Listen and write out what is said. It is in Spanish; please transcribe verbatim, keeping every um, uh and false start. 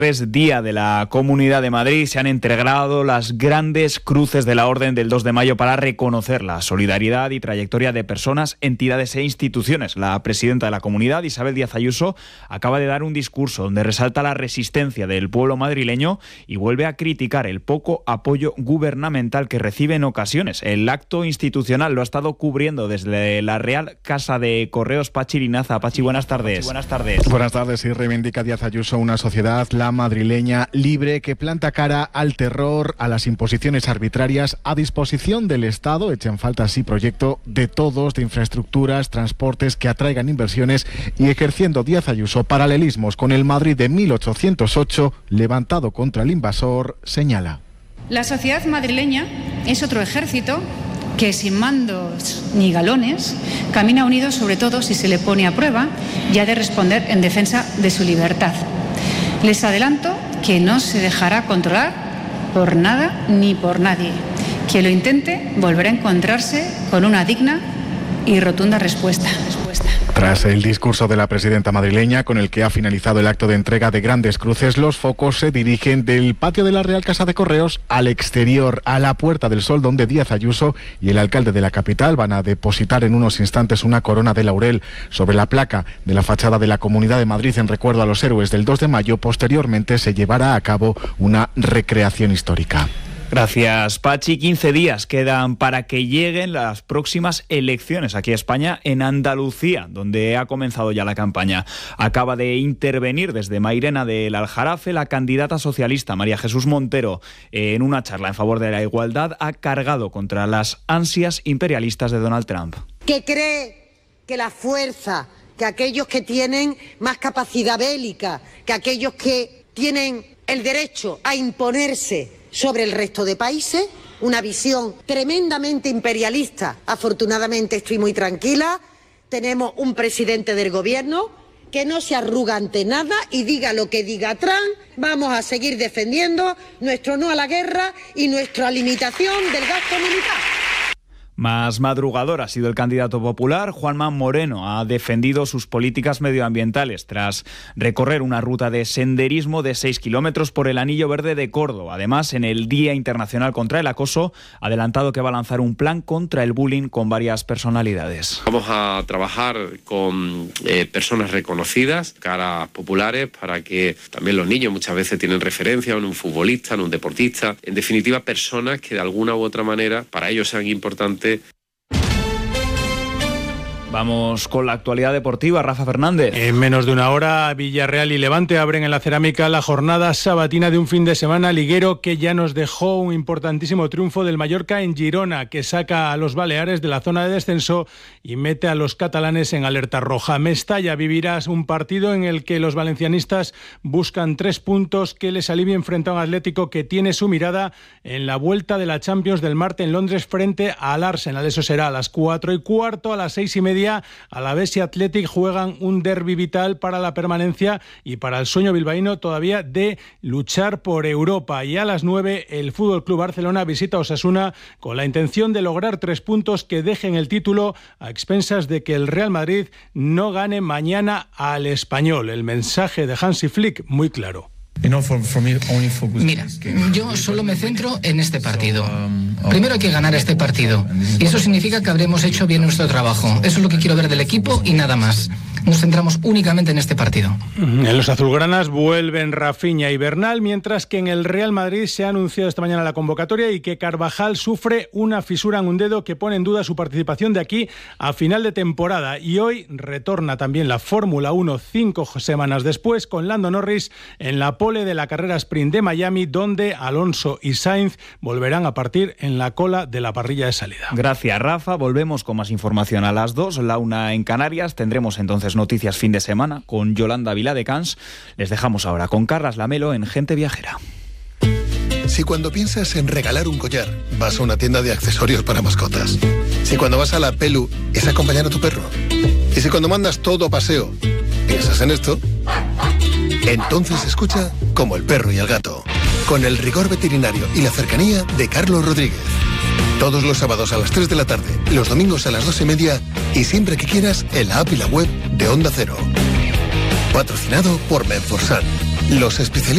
Día de la Comunidad de Madrid, se han entregado las grandes cruces de la Orden del dos de mayo para reconocer la solidaridad y trayectoria de personas, entidades e instituciones. La presidenta de la Comunidad, Isabel Díaz Ayuso, acaba de dar un discurso donde resalta la resistencia del pueblo madrileño y vuelve a criticar el poco apoyo gubernamental que recibe en ocasiones. El acto institucional lo ha estado cubriendo desde la Real Casa de Correos Pachi Linaza. Pachi, buenas tardes. Pachi, buenas tardes. Buenas tardes. Y reivindica Díaz Ayuso una sociedad, la madrileña, libre, que planta cara al terror, a las imposiciones arbitrarias, a disposición del Estado. Echa en falta así proyecto de todos, de infraestructuras, transportes que atraigan inversiones, y ejerciendo Díaz Ayuso paralelismos con el Madrid de mil ochocientos ocho, levantado contra el invasor, señala: la sociedad madrileña es otro ejército que, sin mandos ni galones, camina unido sobre todo si se le pone a prueba y ha de responder en defensa de su libertad. Les adelanto que no se dejará controlar por nada ni por nadie. Quien lo intente volverá a encontrarse con una digna y rotunda respuesta. Tras el discurso de la presidenta madrileña, con el que ha finalizado el acto de entrega de grandes cruces, los focos se dirigen del patio de la Real Casa de Correos al exterior, a la Puerta del Sol, donde Díaz Ayuso y el alcalde de la capital van a depositar en unos instantes una corona de laurel sobre la placa de la fachada de la Comunidad de Madrid en recuerdo a los héroes del dos de mayo. Posteriormente se llevará a cabo una recreación histórica. Gracias, Pachi. quince días quedan para que lleguen las próximas elecciones aquí a España, en Andalucía, donde ha comenzado ya la campaña. Acaba de intervenir desde Mairena del Aljarafe la candidata socialista María Jesús Montero. En una charla en favor de la igualdad ha cargado contra las ansias imperialistas de Donald Trump. Que cree que la fuerza, que aquellos que tienen más capacidad bélica, que aquellos que tienen el derecho a imponerse sobre el resto de países, una visión tremendamente imperialista. Afortunadamente estoy muy tranquila, tenemos un presidente del gobierno que no se arruga ante nada y diga lo que diga Trump, vamos a seguir defendiendo nuestro no a la guerra y nuestra limitación del gasto militar. Más madrugador ha sido el candidato popular. Juanma Moreno ha defendido sus políticas medioambientales tras recorrer una ruta de senderismo de seis kilómetros por el Anillo Verde de Córdoba. Además, en el Día Internacional contra el Acoso, ha adelantado que va a lanzar un plan contra el bullying con varias personalidades. Vamos a trabajar con eh, personas reconocidas, caras populares, para que también los niños muchas veces tienen referencia en un futbolista, en un deportista. En definitiva, personas que de alguna u otra manera para ellos sean importantes. Vamos con la actualidad deportiva. Rafa Fernández. En menos de una hora, Villarreal y Levante abren en la Cerámica la jornada sabatina de un fin de semana liguero que ya nos dejó un importantísimo triunfo del Mallorca en Girona, que saca a los Baleares de la zona de descenso y mete a los catalanes en alerta roja. Mestalla vivirá un partido en el que los valencianistas buscan tres puntos que les alivien frente a un Atlético que tiene su mirada en la vuelta de la Champions del martes en Londres frente al Arsenal. Eso será a las cuatro y cuarto, a las seis y media. Alavés y Athletic juegan un derbi vital para la permanencia y para el sueño bilbaíno todavía de luchar por Europa. Y a las nueve el F C Barcelona visita a Osasuna con la intención de lograr tres puntos que dejen el título a expensas de que el Real Madrid no gane mañana al Español. El mensaje de Hansi Flick muy claro. Mira, yo solo me centro en este partido. Primero hay que ganar este partido. Y eso significa que habremos hecho bien nuestro trabajo. Eso es lo que quiero ver del equipo y nada más. Nos centramos únicamente en este partido. En los azulgranas vuelven Rafinha y Bernal, mientras que en el Real Madrid se ha anunciado esta mañana la convocatoria y que Carvajal sufre una fisura en un dedo que pone en duda su participación de aquí a final de temporada. Y hoy retorna también la Fórmula uno cinco semanas después con Lando Norris en la pole de la carrera sprint de Miami, donde Alonso y Sainz volverán a partir en la cola de la parrilla de salida. Gracias, Rafa. Volvemos con más información a las dos, la una en Canarias. Tendremos entonces noticias fin de semana con Yolanda Viladecans. Les dejamos ahora con Carlas Lamelo en Gente Viajera. Si cuando piensas en regalar un collar, vas a una tienda de accesorios para mascotas. Si cuando vas a la Pelu es acompañar a tu perro. Y si cuando mandas todo a paseo, piensas en esto, entonces escucha Como el perro y el gato, con el rigor veterinario y la cercanía de Carlos Rodríguez. Todos los sábados a las tres de la tarde, los domingos a las dos y media y siempre que quieras en la app y la web de Onda Cero. Patrocinado por Menforsan, los especialistas